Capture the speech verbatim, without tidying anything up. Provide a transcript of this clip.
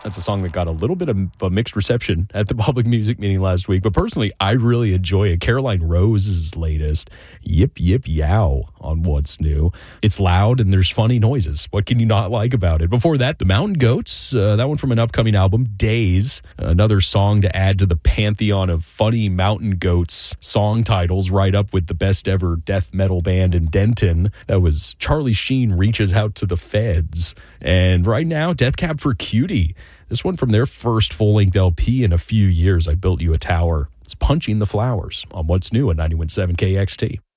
That's a song that got a little bit of a mixed reception at the public music meeting last week. But personally, I really enjoy it. Caroline Rose's latest, Yip Yip Yow, on What's New. It's loud and there's funny noises. What can you not like about it? Before that, The Mountain Goats, uh, that one from an upcoming album, Days, another song to add to the pantheon of funny Mountain Goats song titles, right up with the best ever death metal band in Denton. That was Charlie Sheen Reaches Out to the Feds. And right now, Death Cab for Cutie. This one from their first full-length L P in a few years, I Built You a Tower. It's Punching the Flowers on What's New at ninety-one point seven K X T.